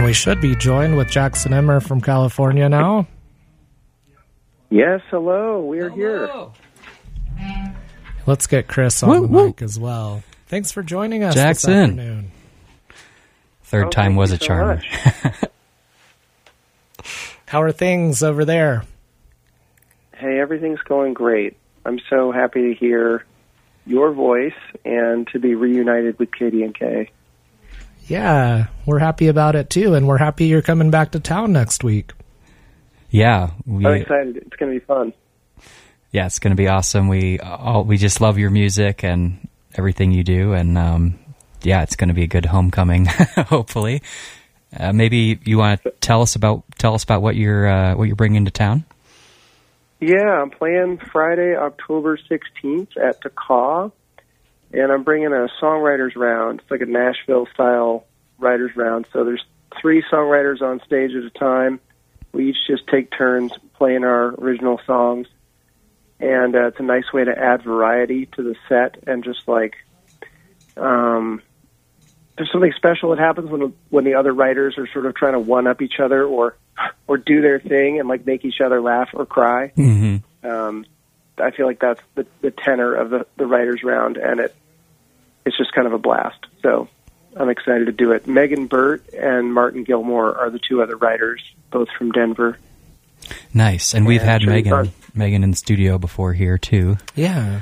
And we should be joined with Jackson Emmer from California now. Yes, hello. We're here. Let's get Chris on the mic as well. Thanks for joining us Jackson. this afternoon. Third time was a charm. How are things over there? Hey, everything's going great. I'm so happy to hear your voice and to be reunited with KDNK. Yeah, we're happy about it too, and we're happy you're coming back to town next week. Yeah. I'm excited. It's going to be fun. Yeah, it's going to be awesome. We just love your music and everything you do, and it's going to be a good homecoming, hopefully. Maybe you want to tell us about what you're bringing to town. Yeah, I'm playing Friday, October 16th at the Caw, and I'm bringing a songwriters round. It's like a Nashville-style writers round. So there's 3 songwriters on stage at a time. We each just take turns playing our original songs, and it's a nice way to add variety to the set and just like there's something special that happens when the other writers are sort of trying to one-up each other or do their thing and like make each other laugh or cry. Mm-hmm. I feel like that's the tenor of the writers round, and it's just kind of a blast. So I'm excited to do it. Megan Burt and Martin Gilmore are the 2 other writers, both from Denver. Nice. And we've had Megan in the studio before here too. Yeah.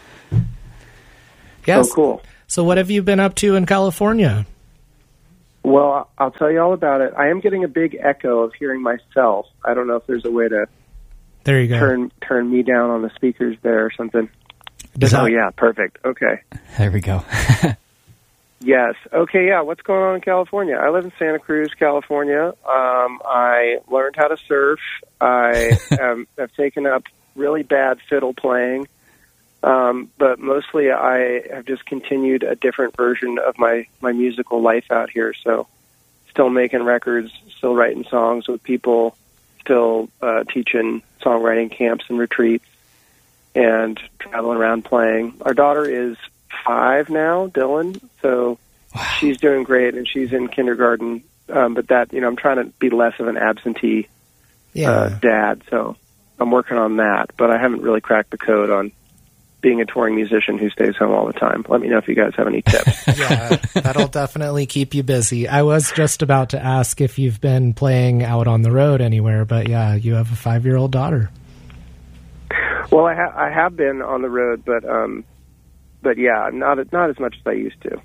Yes. Oh, cool. So what have you been up to in California? Well, I'll tell you all about it. I am getting a big echo of hearing myself. I don't know if there's a way to there you go. turn me down on the speakers there or something. Yeah, perfect. Okay. There we go. Yes. Okay, yeah, what's going on in California? I live in Santa Cruz, California. I learned how to surf. I have taken up really bad fiddle playing. But mostly I have just continued a different version of my musical life out here. So still making records, still writing songs with people, still teaching songwriting camps and retreats, and traveling around playing. Our daughter is 5 now, Dylan, so she's doing great, and she's in kindergarten. But that, I'm trying to be less of an absentee dad, so I'm working on that. But I haven't really cracked the code on being a touring musician who stays home all the time. Let me know if you guys have any tips. Yeah, that'll definitely keep you busy. I was just about to ask if you've been playing out on the road anywhere, but yeah, you have a 5-year-old daughter. Well, I have been on the road, but yeah, not as much as I used to.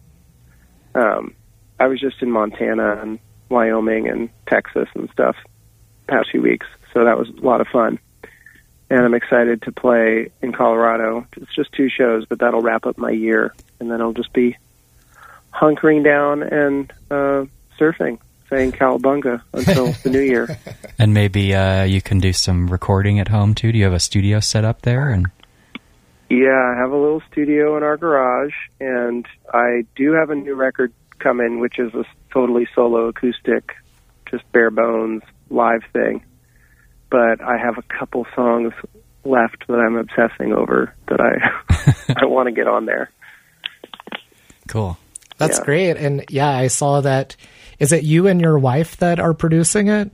I was just in Montana and Wyoming and Texas and stuff past few weeks, so that was a lot of fun. And I'm excited to play in Colorado. It's just 2 shows, but that'll wrap up my year. And then I'll just be hunkering down and surfing, saying cowabunga until the new year. And maybe you can do some recording at home, too. Do you have a studio set up there? Yeah, I have a little studio in our garage. And I do have a new record coming, which is a totally solo acoustic, just bare bones live thing. But I have a couple songs left that I'm obsessing over that I want to get on there. Cool. That's great. And yeah, I saw that. Is it you and your wife that are producing it?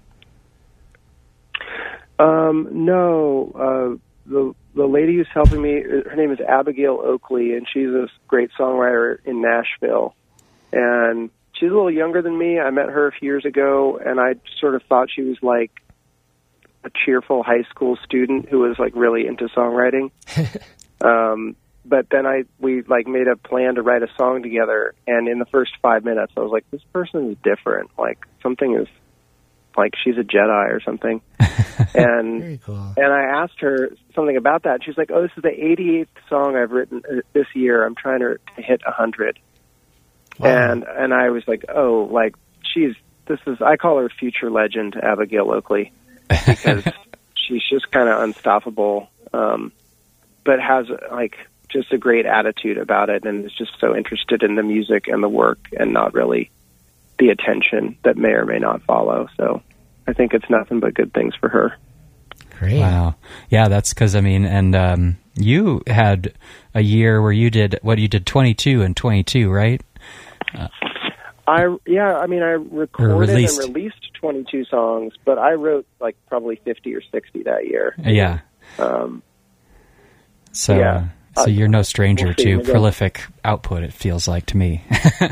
No. The lady who's helping me, her name is Abigail Oakley, and she's a great songwriter in Nashville. And she's a little younger than me. I met her a few years ago, and I sort of thought she was like a cheerful high school student who was like really into songwriting. But then we like made a plan to write a song together, and in the first 5 minutes I was like, this person is different. Like something is like she's a Jedi or something. And Very cool. And I asked her something about that. She's like, oh, this is the 88th song I've written this year. I'm trying to hit 100. Wow. And I was like, oh, like I call her future legend, Abigail Oakley. Because she's just kind of unstoppable, but has like just a great attitude about it, and is just so interested in the music and the work, and not really the attention that may or may not follow. So I think it's nothing but good things for her. Great. Wow. Yeah, that's because you had a year where you did 22 and 22, right? I recorded released. and released 22 songs, but I wrote like probably 50 or 60 that year. Yeah. So you're no stranger we'll see, to maybe. prolific output, it feels like to me.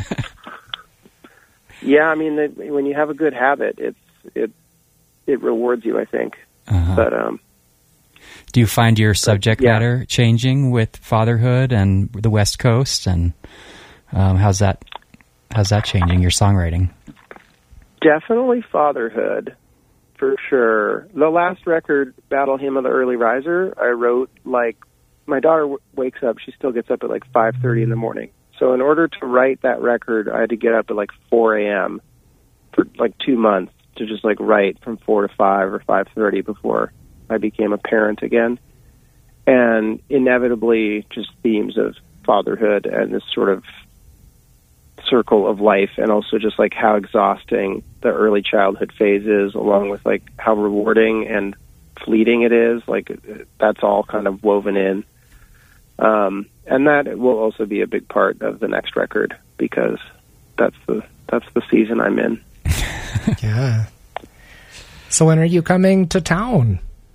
Yeah, I mean, when you have a good habit, it rewards you, I think. Uh-huh. But do you find your subject yeah. matter changing with fatherhood and the West Coast, and how's that changing your songwriting? Definitely fatherhood, for sure. The last record, Battle Hymn of the Early Riser, I wrote like, my daughter wakes up, she still gets up at like 5:30 in the morning. So in order to write that record, I had to get up at like 4 a.m. for like 2 months to just like write from 4 to 5 or 5:30 before I became a parent again. And inevitably just themes of fatherhood and this sort of circle of life, and also just like how exhausting the early childhood phase is, along with like how rewarding and fleeting it is. Like that's all kind of woven in. And that will also be a big part of the next record, because that's the season I'm in. Yeah. So when are you coming to town?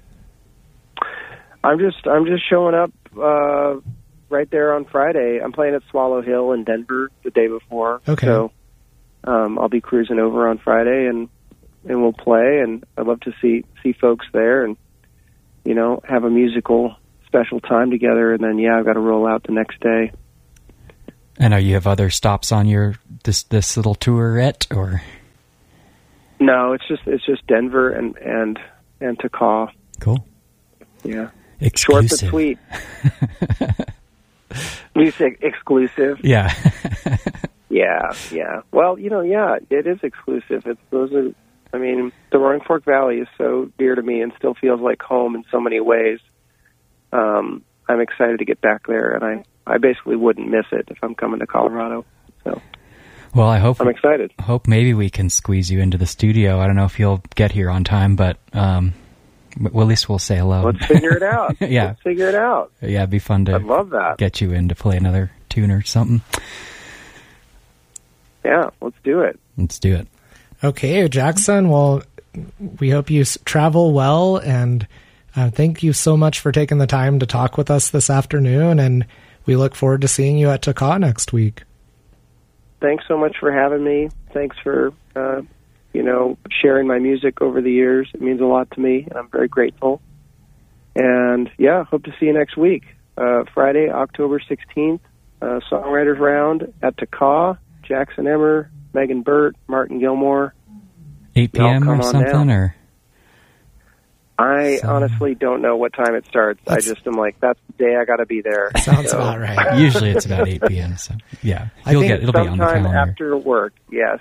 I'm just showing up right there on Friday. I'm playing at Swallow Hill in Denver the day before. Okay. So I'll be cruising over on Friday and we'll play, and I'd love to see folks there and, you know, have a musical special time together, and then I've got to roll out the next day. And you have other stops on your this little tourette, or? No, it's just Denver and Takaw. Cool. Yeah. Exclusive. Short but sweet. You say exclusive? Yeah. Yeah. Well, it is exclusive. The Roaring Fork Valley is so dear to me and still feels like home in so many ways. I'm excited to get back there, and I basically wouldn't miss it if I'm coming to Colorado. So, well, I'm excited. Hope maybe we can squeeze you into the studio. I don't know if you'll get here on time, but at least we'll say hello. Let's figure it out. Yeah. Let's figure it out. Yeah, it'd be fun to I'd love that. Get you in to play another tune or something. Yeah, let's do it. Let's do it. Okay, Jackson. Well, we hope you travel well, and thank you so much for taking the time to talk with us this afternoon, and we look forward to seeing you at Takaw next week. Thanks so much for having me. Thanks for, sharing my music over the years. It means a lot to me, and I'm very grateful. And, hope to see you next week. Friday, October 16th, Songwriters Round at Takaw. Jackson Emmer, Megan Burt, Martin Gilmore. 8 p.m. or something, or? I honestly don't know what time it starts. I just am like, that's the day I got to be there. Sounds about right. Usually it's about 8 p.m. So yeah, it'll be on the calendar. After work. Yes.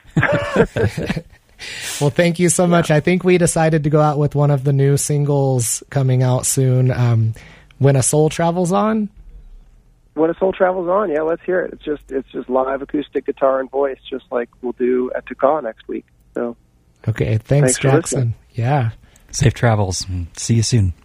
Well, thank you so much. I think we decided to go out with one of the new singles coming out soon. When a Soul Travels On. When a Soul Travels On, yeah, let's hear it. It's just live acoustic guitar and voice, just like we'll do at Takaw next week. So. Okay, thanks Jackson. Yeah. Safe travels. See you soon.